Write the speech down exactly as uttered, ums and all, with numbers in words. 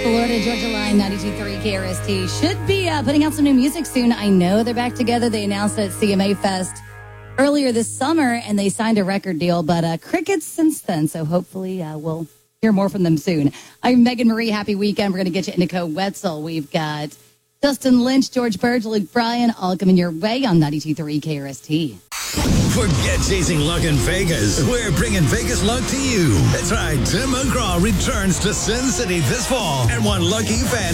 Florida Georgia Line ninety-two point three K R S T should be uh, putting out some new music soon. I know they're back together. They announced it at C M A Fest earlier this summer, and they signed a record deal, but uh, crickets since then. So hopefully uh, we'll hear more from them soon. I'm Megan Marie. Happy weekend. We're going to get you into Nicole Wetzel. We've got Dustin Lynch, George Burge, Luke Bryan, all coming your way on ninety-two point three K R S T. Forget chasing luck in Vegas. We're bringing Vegas luck to you. That's right. Tim McGraw returns to Sin City this fall, and one lucky fan